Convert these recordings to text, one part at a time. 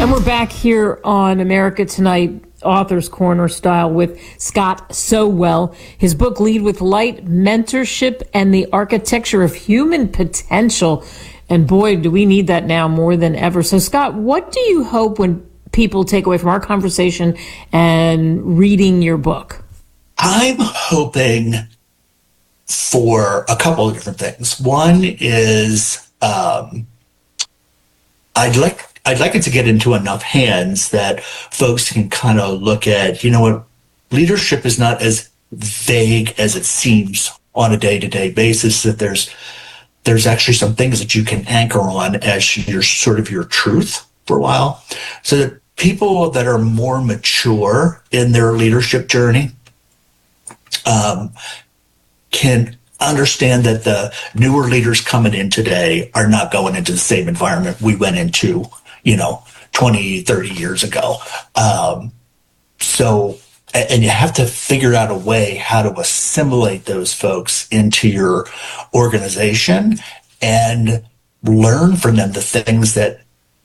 And we're back here on America Tonight, Author's Corner style, with Scott Sowell. His book, Lead with Light, Mentorship and the Architecture of Human Potential. And boy, do we need that now more than ever. So, Scott, what do you hope when people take away from our conversation and reading your book? I'm hoping for a couple of different things. One is I'd like it to get into enough hands that folks can kind of look at, you know what, leadership is not as vague as it seems on a day-to-day basis, that there's actually some things that you can anchor on as your sort of your truth for a while. So that people that are more mature in their leadership journey can understand that the newer leaders coming in today are not going into the same environment we went into, 20, 30 years ago. And you have to figure out a way how to assimilate those folks into your organization and learn from them the things that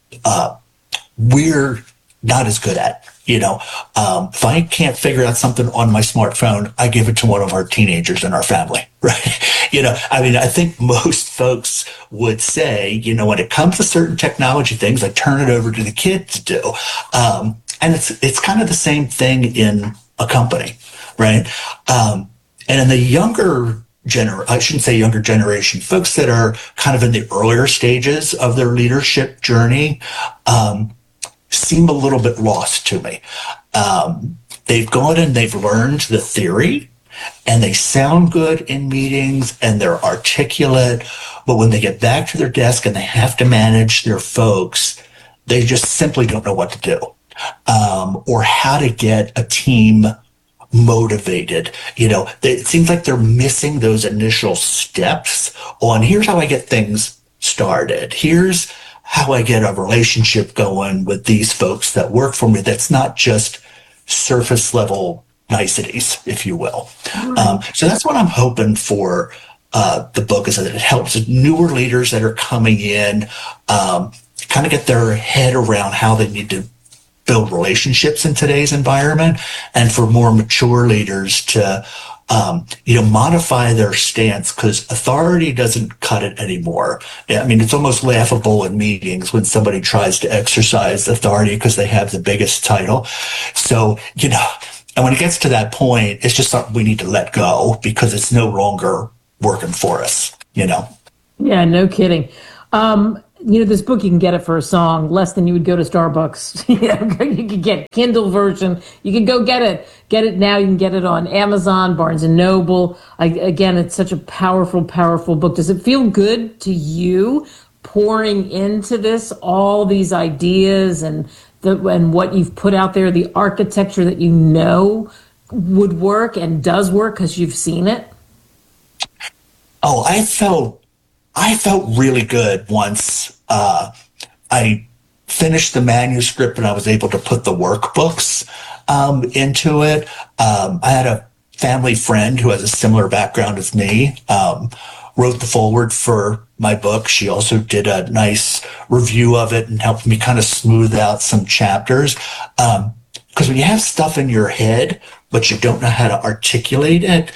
we're not as good at. If I can't figure out something on my smartphone, I give it to one of our teenagers in our family, right? I think most folks would say, when it comes to certain technology things, I turn it over to the kid to do. And it's kind of the same thing in a company, right? And in the younger generation, folks that are kind of in the earlier stages of their leadership journey, seem a little bit lost to me. They've gone and they've learned the theory, and they sound good in meetings, and they're articulate, but when they get back to their desk and they have to manage their folks, they just simply don't know what to do, or how to get a team motivated. It seems like they're missing those initial steps on, here's how I get things started. Here's how I get a relationship going with these folks that work for me that's not just surface level niceties, if you will. So that's what I'm hoping for the book, is that it helps newer leaders that are coming in kind of get their head around how they need to build relationships in today's environment, and for more mature leaders to modify their stance, because authority doesn't cut it anymore. It's almost laughable in meetings when somebody tries to exercise authority because they have the biggest title. So, and when it gets to that point, it's just something we need to let go because it's no longer working for us, Yeah, no kidding. This book, you can get it for a song, less than you would go to Starbucks. You can get Kindle version. You can go get it. Get it now. You can get it on Amazon, Barnes and Noble. Again, it's such a powerful, powerful book. Does it feel good to you pouring into this, all these ideas and what you've put out there, the architecture that would work and does work because you've seen it? Oh, I felt really good once I finished the manuscript and I was able to put the workbooks into it. I had a family friend who has a similar background as me, wrote the foreword for my book. She also did a nice review of it and helped me kind of smooth out some chapters. Because when you have stuff in your head, but you don't know how to articulate it,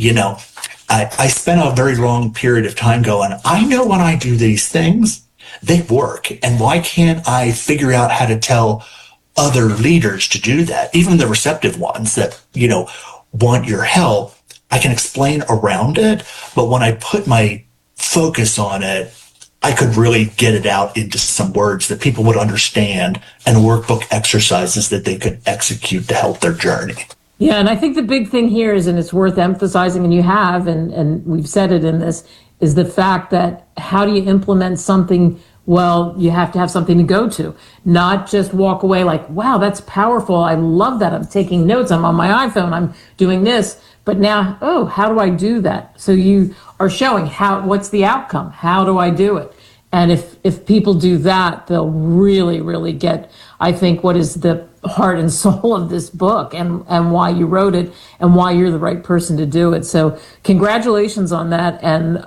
I spent a very long period of time going, I know when I do these things, they work. And why can't I figure out how to tell other leaders to do that? Even the receptive ones that, want your help, I can explain around it. But when I put my focus on it, I could really get it out into some words that people would understand, and workbook exercises that they could execute to help their journey. Yeah, and I think the big thing here is, and it's worth emphasizing, and you have, and we've said it in this, is the fact that how do you implement something? Well, you have to have something to go to, not just walk away like, wow, that's powerful. I love that. I'm taking notes. I'm on my iPhone. I'm doing this. But now, how do I do that? So you are showing what's the outcome? How do I do it? And if people do that, they'll really, really get, I think, what is the heart and soul of this book and why you wrote it and why you're the right person to do it. So congratulations on that. And,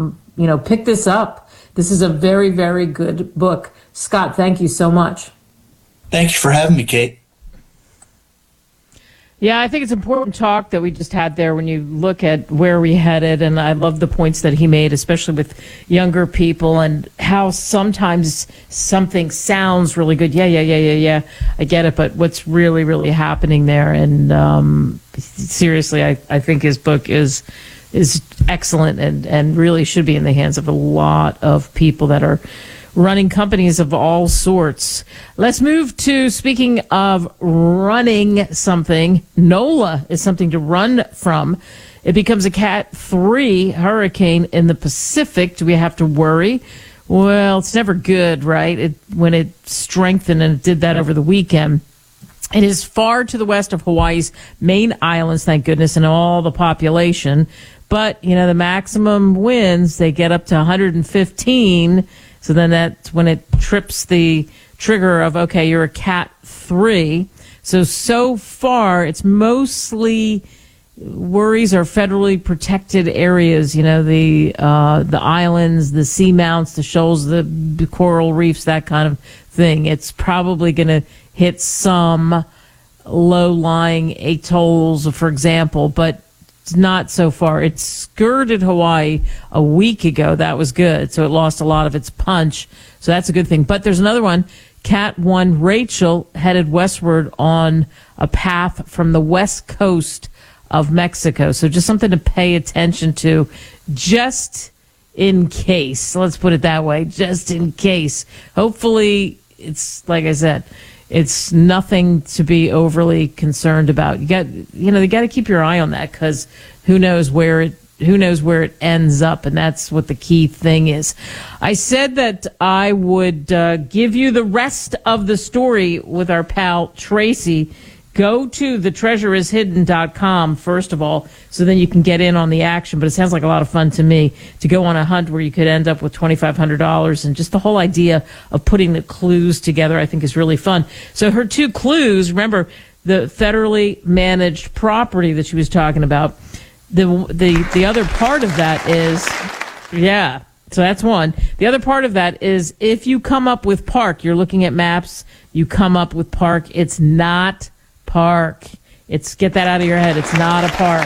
pick this up. This is a very, very good book. Scott, thank you so much. Thank you for having me, Kate. Yeah, I think it's important talk that we just had there when you look at where we headed. And I love the points that he made, especially with younger people and how sometimes something sounds really good. Yeah. I get it. But what's really, really happening there? And seriously, I think his book is excellent and really should be in the hands of a lot of people that are running companies of all sorts. Let's move to, speaking of running something, NOLA is something to run from. It becomes a Cat 3 hurricane in the Pacific. Do we have to worry? Well, it's never good, right? When it strengthened, and it did that over the weekend. It is far to the west of Hawaii's main islands, thank goodness, and all the population. But, the maximum winds, they get up to 115. So then that's when it trips the trigger of, okay, you're a Cat 3. So far, it's mostly worries are federally protected areas, the islands, the seamounts, the shoals, the coral reefs, that kind of thing. It's probably going to hit some low-lying atolls, for example, but not so far. It skirted Hawaii a week ago. That was good. So it lost a lot of its punch. So that's a good thing. But there's another one. Cat 1 Rachel headed westward on a path from the west coast of Mexico. So just something to pay attention to, just in case. Let's put it that way. Just in case. Hopefully, it's like I said, it's nothing to be overly concerned about. You got to keep your eye on that, because who knows where it ends up, and that's what the key thing is. I said that I would give you the rest of the story with our pal Tracy. Go to thetreasureishidden.com, first of all, so then you can get in on the action. But it sounds like a lot of fun to me to go on a hunt where you could end up with $2,500. And just the whole idea of putting the clues together, I think, is really fun. So her 2 clues, remember, the federally managed property that she was talking about. The other part of that is, so that's one. The other part of that is, if you come up with park, you're looking at maps, you come up with park, it's not park. Get that out of your head. It's not a park.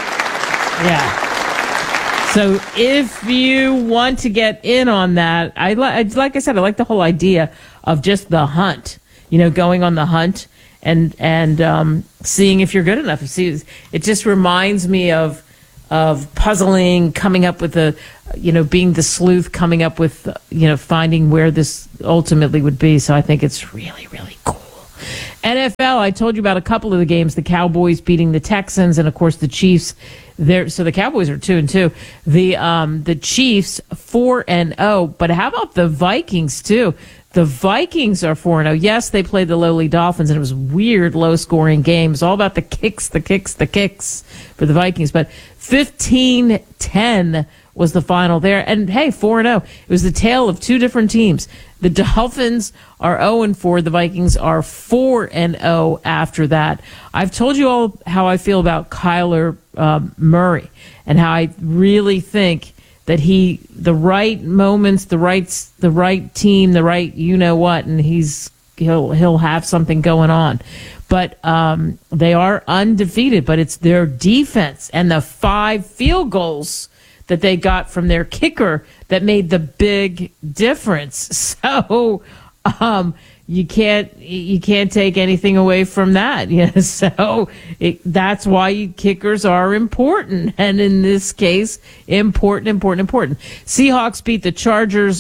Yeah. So if you want to get in on that, like I said, I like the whole idea of just the hunt, going on the hunt and seeing if you're good enough. You see, it just reminds me of puzzling, coming up with being the sleuth, coming up with, finding where this ultimately would be. So I think it's really, really cool. NFL, I told you about a couple of the games, the Cowboys beating the Texans, and of course the Chiefs. So the Cowboys are 2-2. The Chiefs 4-0. But how about the Vikings too? The Vikings are 4-0. Yes, they played the lowly Dolphins, and it was a weird, low-scoring game. It was all about the kicks for the Vikings. But 15-10 was the final there. And, hey, 4-0. It was the tale of 2 different teams. The Dolphins are 0-4. The Vikings are 4-0 after that. I've told you all how I feel about Kyler Murray, and how I really think that the right moments, the right team, the right you-know-what, and he'll have something going on. But they are undefeated, but it's their defense and the 5 field goals that they got from their kicker that made the big difference. So you can't take anything away from that. So that's why kickers are important, and in this case, important. Seahawks beat the Chargers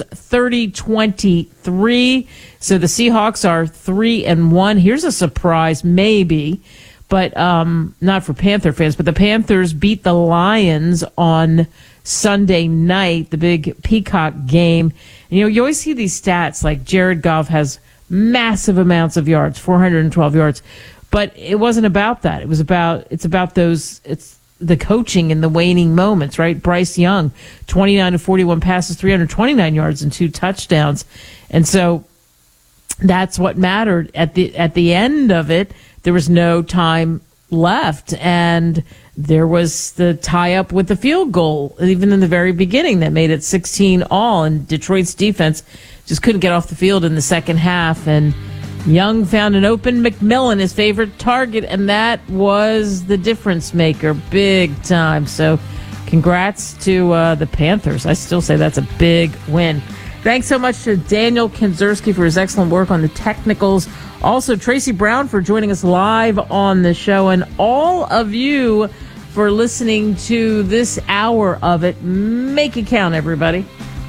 30-23. So the Seahawks are 3-1. Here's a surprise, maybe, but not for Panther fans. But the Panthers beat the Lions on Sunday night, the big Peacock game. And, you always see these stats like Jared Goff has massive amounts of yards, 412 yards, but it wasn't about that. It's about the coaching in the waning moments, right? Bryce Young, 29-41 passes, 329 yards and 2 touchdowns. And so that's what mattered at the end of it. There was no time left, and there was the tie-up with the field goal, even in the very beginning, that made it 16-all, and Detroit's defense just couldn't get off the field in the second half, and Young found an open McMillan, his favorite target, and that was the difference maker, big time. So congrats to the Panthers. I still say that's a big win. Thanks so much to Daniel Kinzerski for his excellent work on the technicals. Also, Tracy Brown for joining us live on the show, and all of you for listening to this hour of it. Make it count, everybody.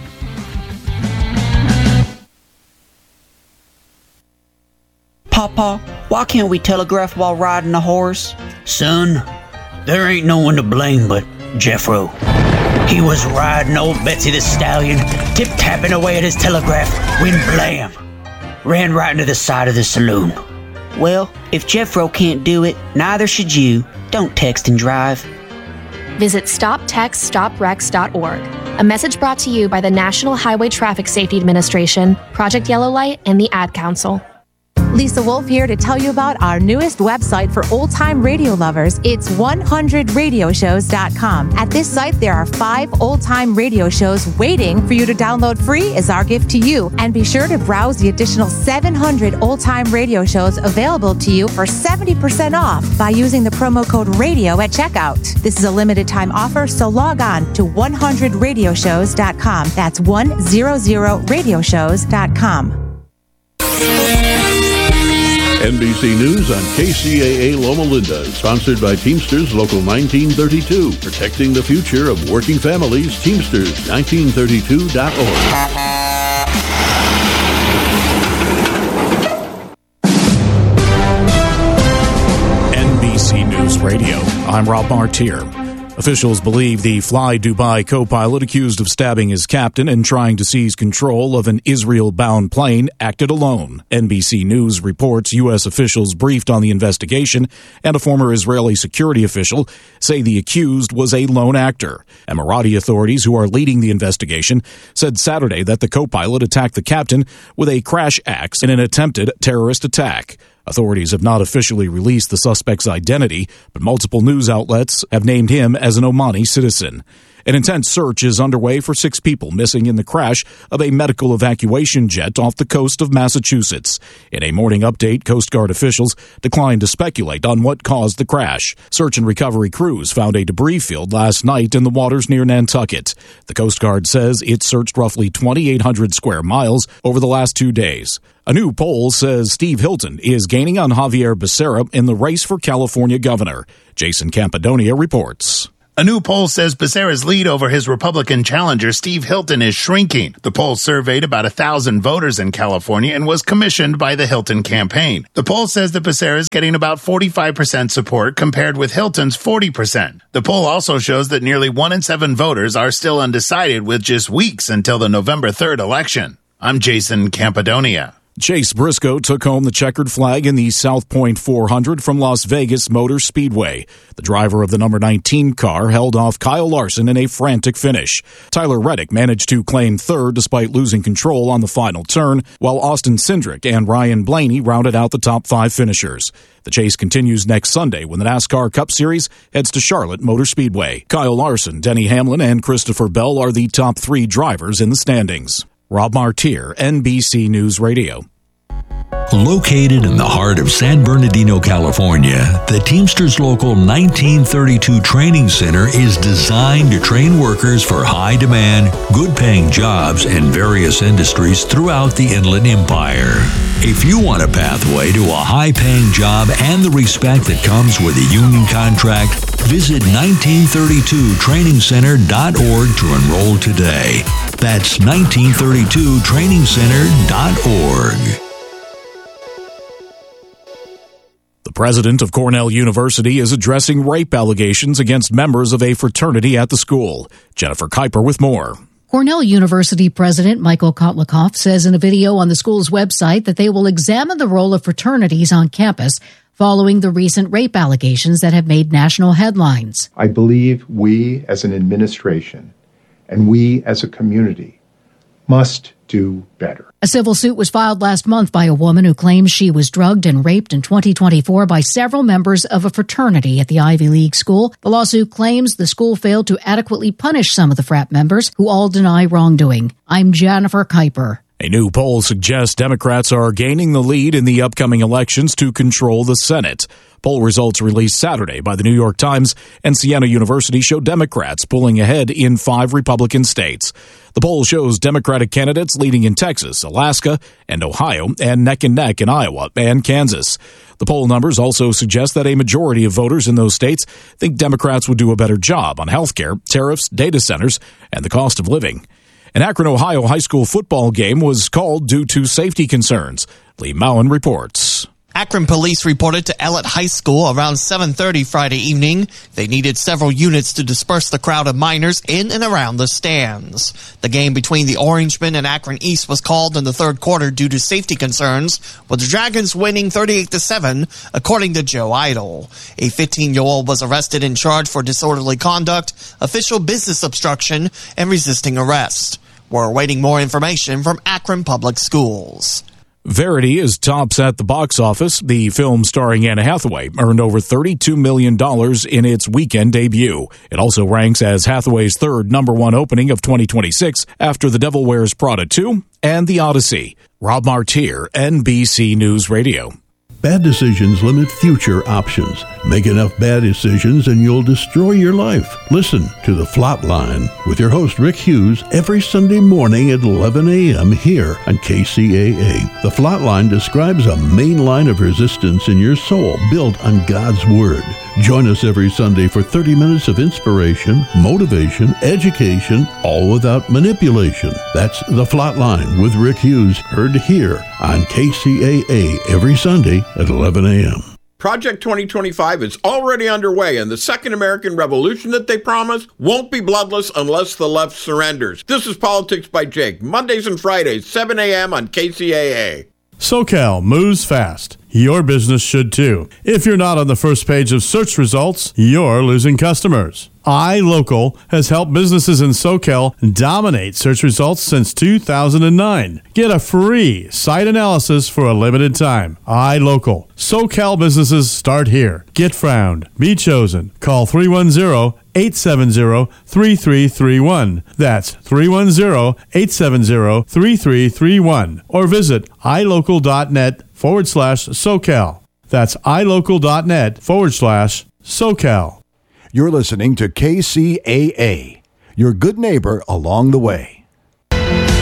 Papa, why can't we telegraph while riding a horse? Son, there ain't no one to blame but Jeffro. He was riding old Betsy the Stallion, tip-tapping away at his telegraph, when blam! Ran right into the side of the saloon. Well, if Jeffro can't do it, neither should you. Don't text and drive. Visit StopTextStopWrecks.org. A message brought to you by the National Highway Traffic Safety Administration, Project Yellow Light, and the Ad Council. Lisa Wolf here to tell you about our newest website for old-time radio lovers. It's 100radioshows.com. At this site, there are 5 old-time radio shows waiting for you to download free as our gift to you. And be sure to browse the additional 700 old-time radio shows available to you for 70% off by using the promo code RADIO at checkout. This is a limited-time offer, so log on to 100radioshows.com. That's 100radioshows.com. NBC News on KCAA Loma Linda, sponsored by Teamsters Local 1932, protecting the future of working families. Teamsters1932.org. NBC News Radio. I'm Rob Martier. Officials believe the Fly Dubai co-pilot accused of stabbing his captain and trying to seize control of an Israel-bound plane acted alone. NBC News reports U.S. officials briefed on the investigation and a former Israeli security official say the accused was a lone actor. Emirati authorities who are leading the investigation said Saturday that the co-pilot attacked the captain with a crash axe in an attempted terrorist attack. Authorities have not officially released the suspect's identity, but multiple news outlets have named him as an Omani citizen. An intense search is underway for 6 people missing in the crash of a medical evacuation jet off the coast of Massachusetts. In a morning update, Coast Guard officials declined to speculate on what caused the crash. Search and recovery crews found a debris field last night in the waters near Nantucket. The Coast Guard says it searched roughly 2,800 square miles over the last 2 days. A new poll says Steve Hilton is gaining on Javier Becerra in the race for California governor. Jason Campidonia reports. A new poll says Becerra's lead over his Republican challenger, Steve Hilton, is shrinking. The poll surveyed about 1,000 voters in California and was commissioned by the Hilton campaign. The poll says that Becerra is getting about 45% support compared with Hilton's 40%. The poll also shows that nearly 1 in 7 voters are still undecided with just weeks until the November 3rd election. I'm Jason Campidonia. Chase Briscoe took home the checkered flag in the South Point 400 from Las Vegas Motor Speedway. The driver of the number 19 car held off Kyle Larson in a frantic finish. Tyler Reddick managed to claim third despite losing control on the final turn, while Austin Cindric and Ryan Blaney rounded out the top 5 finishers. The chase continues next Sunday when the NASCAR Cup Series heads to Charlotte Motor Speedway. Kyle Larson, Denny Hamlin, and Christopher Bell are the top 3 drivers in the standings. Rob Martier, NBC News Radio. Located in the heart of San Bernardino, California, the Teamsters Local 1932 Training Center is designed to train workers for high-demand, good-paying jobs in various industries throughout the Inland Empire. If you want a pathway to a high-paying job and the respect that comes with a union contract, visit 1932trainingcenter.org to enroll today. That's 1932trainingcenter.org. The president of Cornell University is addressing rape allegations against members of a fraternity at the school. Jennifer Kuiper with more. Cornell University President Michael Kotlikoff says in a video on the school's website that they will examine the role of fraternities on campus following the recent rape allegations that have made national headlines. I believe we as an administration and we as a community must do better. A civil suit was filed last month by a woman who claims she was drugged and raped in 2024 by several members of a fraternity at the Ivy League school. The lawsuit claims the school failed to adequately punish some of the frat members who all deny wrongdoing. I'm Jennifer Kuiper. A new poll suggests Democrats are gaining the lead in the upcoming elections to control the Senate. Poll results released Saturday by the New York Times and Siena University show Democrats pulling ahead in 5 Republican states. The poll shows Democratic candidates leading in Texas, Alaska, and Ohio, and neck in Iowa and Kansas. The poll numbers also suggest that a majority of voters in those states think Democrats would do a better job on health care, tariffs, data centers, and the cost of living. An Akron, Ohio high school football game was called due to safety concerns. Lee Mowen reports. Akron police reported to Ellett High School around 7:30 Friday evening. They needed several units to disperse the crowd of minors in and around the stands. The game between the Orangemen and Akron East was called in the third quarter due to safety concerns, with the Dragons winning 38-7, according to Joe Idle. A 15-year-old was arrested and charged for disorderly conduct, official business obstruction, and resisting arrest. We're awaiting more information from Akron Public Schools. Verity is tops at the box office. The film starring Anne Hathaway earned over $32 million in its weekend debut. It also ranks as Hathaway's third #1 opening of 2026 after The Devil Wears Prada 2 and The Odyssey. Rob Martier, NBC News Radio. Bad decisions limit future options. Make enough bad decisions and you'll destroy your life. Listen to The Flatline with your host Rick Hughes every Sunday morning at 11 a.m. here on KCAA. The Flatline describes a main line of resistance in your soul built on God's Word. Join us every Sunday for 30 minutes of inspiration, motivation, education, all without manipulation. That's The Flatline with Rick Hughes, heard here on KCAA every Sunday at 11 a.m. Project 2025 is already underway, and the Second American Revolution that they promise won't be bloodless unless the left surrenders. This is Politics by Jake, Mondays and Fridays, 7 a.m. on KCAA. SoCal moves fast. Your business should too. If you're not on the first page of search results, you're losing customers. iLocal has helped businesses in SoCal dominate search results since 2009. Get a free site analysis for a limited time. iLocal. SoCal businesses start here. Get found. Be chosen. Call 310-870-3331. That's 310-870-3331. Or visit ilocal.net/SoCal. That's ilocal.net/SoCal. You're listening to KCAA, your good neighbor along the way.